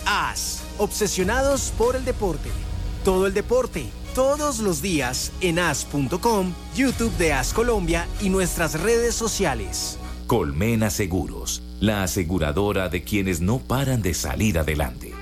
AS, obsesionados por el deporte. Todo el deporte, todos los días en as.com, YouTube de AS Colombia y nuestras redes sociales. Colmena Seguros, la aseguradora de quienes no paran de salir adelante.